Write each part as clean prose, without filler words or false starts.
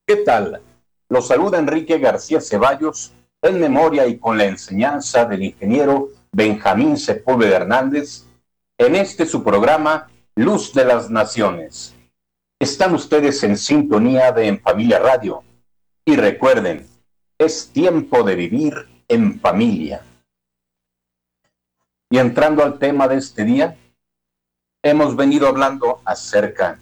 ¿Qué tal? Los saluda Enrique García Ceballos en memoria y con la enseñanza del ingeniero Benjamín Sepúlveda Hernández en este su programa Luz de las Naciones. Están ustedes en sintonía de En Familia Radio y recuerden, es tiempo de vivir en familia. Y entrando al tema de este día, hemos venido hablando acerca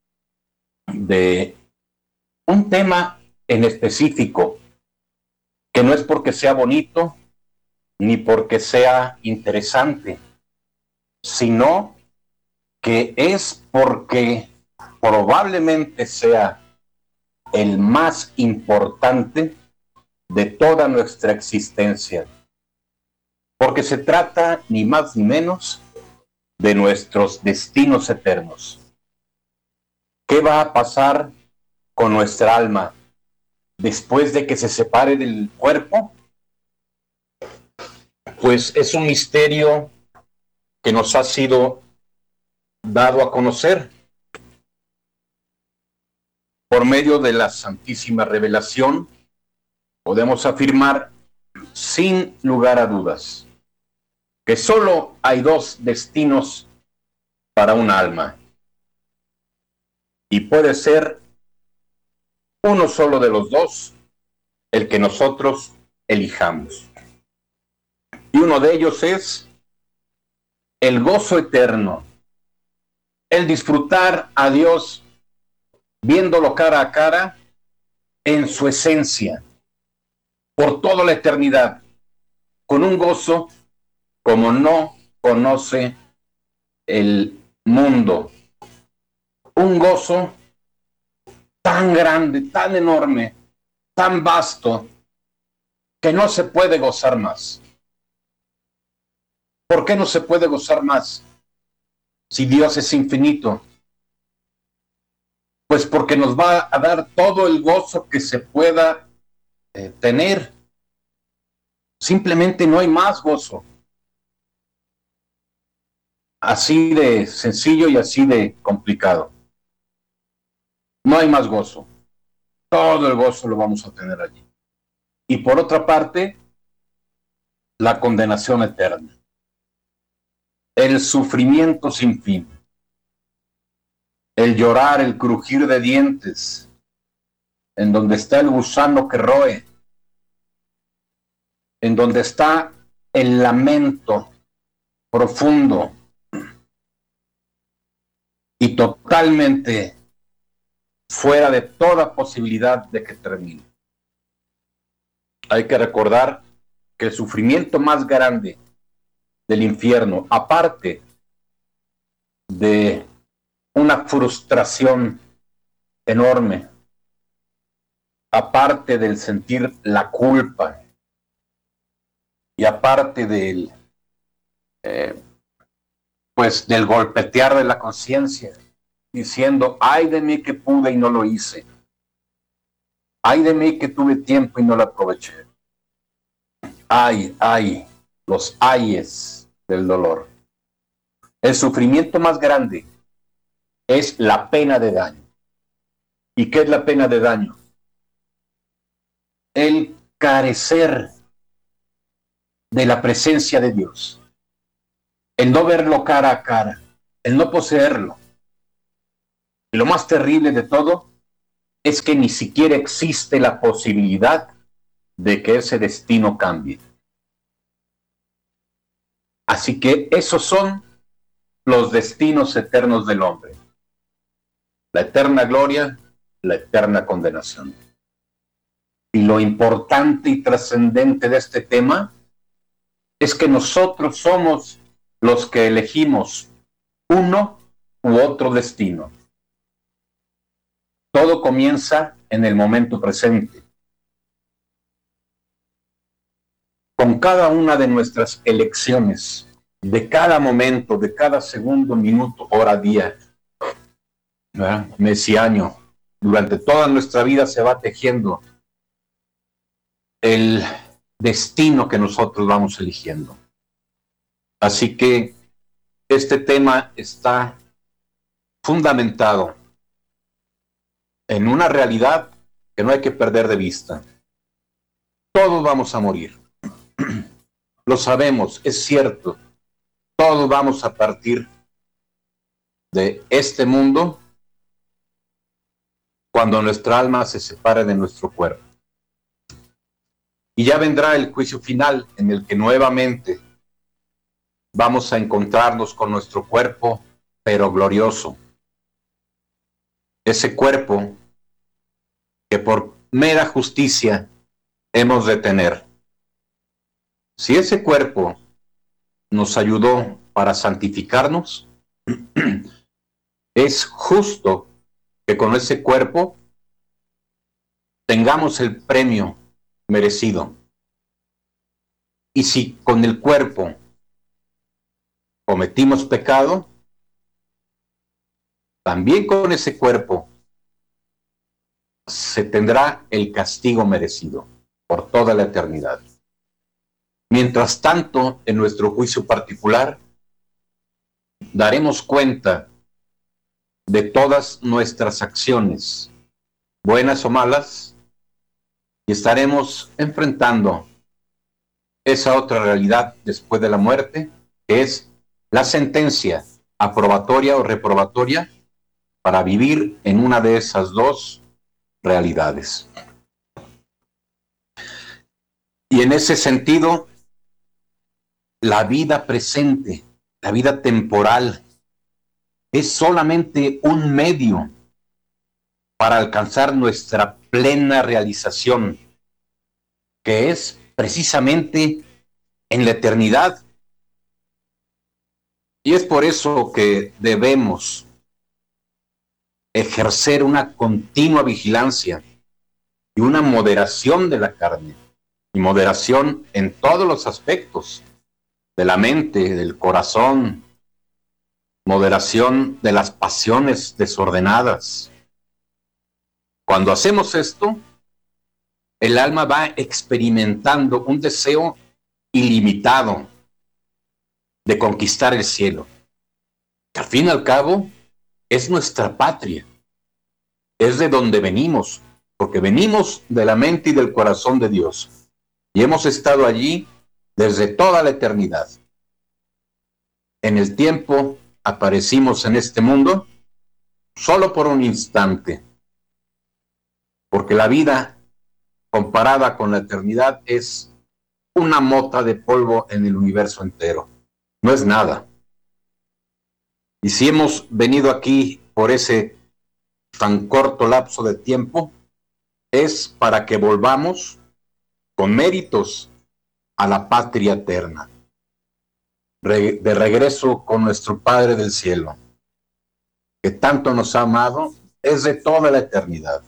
de un tema en específico, que no es porque sea bonito ni porque sea interesante, sino que es porque probablemente sea el más importante de toda nuestra existencia, porque se trata ni más ni menos de nuestros destinos eternos. ¿Qué va a pasar con nuestra alma después de que se separe del cuerpo? Pues es un misterio que nos ha sido dado a conocer por medio de la Santísima Revelación. Podemos afirmar sin lugar a dudas que solo hay dos destinos para un alma, y puede ser uno solo de los dos el que nosotros elijamos. Y uno de ellos es el gozo eterno, el disfrutar a Dios viéndolo cara a cara en su esencia, por toda la eternidad, con un gozo como no conoce el mundo. Un gozo tan grande, tan enorme, tan vasto, que no se puede gozar más. ¿Por qué no se puede gozar más si Dios es infinito? Pues porque nos va a dar todo el gozo que se pueda tener. Simplemente no hay más gozo. Así de sencillo y así de complicado. No hay más gozo. Todo el gozo lo vamos a tener allí. Y por otra parte, la condenación eterna. El sufrimiento sin fin. El llorar, el crujir de dientes, en donde está el gusano que roe, en donde está el lamento profundo y totalmente fuera de toda posibilidad de que termine. Hay que recordar que el sufrimiento más grande del infierno, aparte de una frustración enorme, aparte del sentir la culpa y aparte del del golpetear de la conciencia, diciendo, ay de mí que pude y no lo hice, ay de mí que tuve tiempo y no lo aproveché, ay, los ayes del dolor. El sufrimiento más grande es la pena de daño. ¿Y qué es la pena de daño? El carecer de la presencia de Dios, el no verlo cara a cara, el no poseerlo. Y lo más terrible de todo es que ni siquiera existe la posibilidad de que ese destino cambie. Así que esos son los destinos eternos del hombre: la eterna gloria, la eterna condenación. Y lo importante y trascendente de este tema es que nosotros somos los que elegimos uno u otro destino. Todo comienza en el momento presente. Con cada una de nuestras elecciones, de cada momento, de cada segundo, minuto, hora, día, mes y año, durante toda nuestra vida se va tejiendo el destino que nosotros vamos eligiendo. Así que este tema está fundamentado en una realidad que no hay que perder de vista. Todos vamos a morir. Lo sabemos, es cierto. Todos vamos a partir de este mundo cuando nuestra alma se separe de nuestro cuerpo. Y ya vendrá el juicio final en el que nuevamente vamos a encontrarnos con nuestro cuerpo, pero glorioso. Ese cuerpo que por mera justicia hemos de tener. Si ese cuerpo nos ayudó para santificarnos, es justo que con ese cuerpo tengamos el premio merecido. Y si con el cuerpo cometimos pecado, también con ese cuerpo se tendrá el castigo merecido por toda la eternidad. Mientras tanto, en nuestro juicio particular, daremos cuenta de todas nuestras acciones, buenas o malas, y estaremos enfrentando esa otra realidad después de la muerte, que es la sentencia aprobatoria o reprobatoria para vivir en una de esas dos realidades. Y en ese sentido, la vida presente, la vida temporal, es solamente un medio para alcanzar nuestra plena realización, que es precisamente en la eternidad. Y es por eso que debemos ejercer una continua vigilancia y una moderación de la carne, y moderación en todos los aspectos, de la mente, del corazón, moderación de las pasiones desordenadas. Cuando hacemos esto, el alma va experimentando un deseo ilimitado de conquistar el cielo, que al fin y al cabo es nuestra patria, es de donde venimos, porque venimos de la mente y del corazón de Dios, y hemos estado allí desde toda la eternidad. En el tiempo aparecimos en este mundo solo por un instante, porque la vida comparada con la eternidad es una mota de polvo en el universo entero, no es nada. Y si hemos venido aquí por ese tan corto lapso de tiempo, es para que volvamos con méritos a la patria eterna, de regreso con nuestro Padre del cielo, que tanto nos ha amado desde toda la eternidad.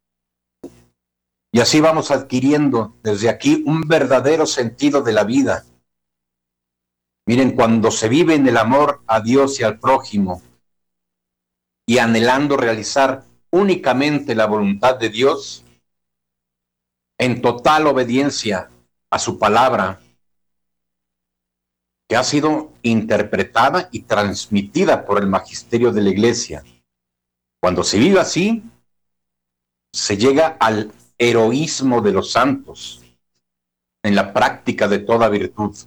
Y así vamos adquiriendo desde aquí un verdadero sentido de la vida. Miren, cuando se vive en el amor a Dios y al prójimo, y anhelando realizar únicamente la voluntad de Dios, en total obediencia a su palabra, que ha sido interpretada y transmitida por el magisterio de la Iglesia. Cuando se vive así, se llega al heroísmo de los santos en la práctica de toda virtud.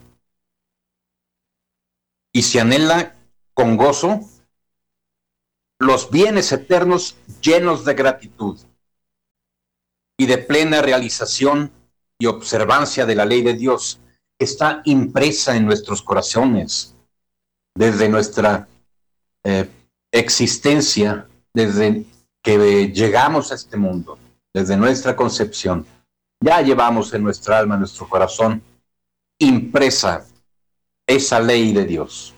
Y se anhela con gozo los bienes eternos llenos de gratitud y de plena realización y observancia de la ley de Dios, que está impresa en nuestros corazones desde nuestra existencia, desde que llegamos a este mundo, desde nuestra concepción. Ya llevamos en nuestra alma, en nuestro corazón, impresa esa ley de Dios.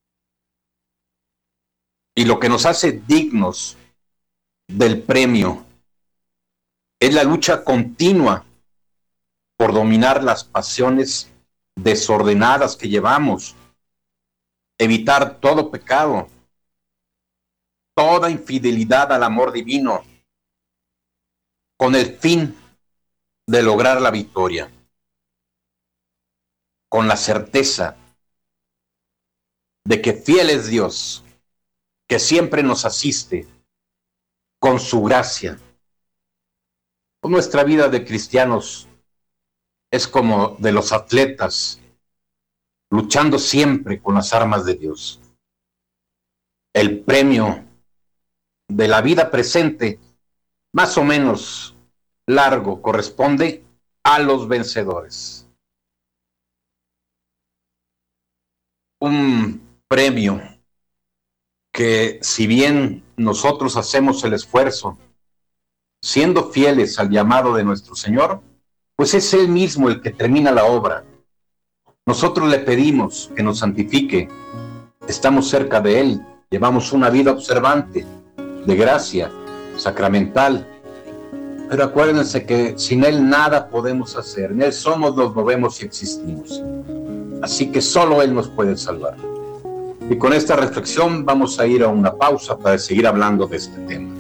Y lo que nos hace dignos del premio es la lucha continua por dominar las pasiones desordenadas que llevamos, evitar todo pecado, toda infidelidad al amor divino, con el fin de lograr la victoria, con la certeza de que fiel es Dios, que siempre nos asiste con su gracia. Nuestra vida de cristianos es como de los atletas, luchando siempre con las armas de Dios. El premio de la vida presente, más o menos largo, corresponde a los vencedores. Un premio que, si bien nosotros hacemos el esfuerzo, siendo fieles al llamado de nuestro Señor, pues es Él mismo el que termina la obra. Nosotros le pedimos que nos santifique, estamos cerca de Él, llevamos una vida observante, de gracia, sacramental, pero acuérdense que sin Él nada podemos hacer, en Él somos, nos movemos y existimos. Así que solo Él nos puede salvar. Y con esta reflexión vamos a ir a una pausa para seguir hablando de este tema.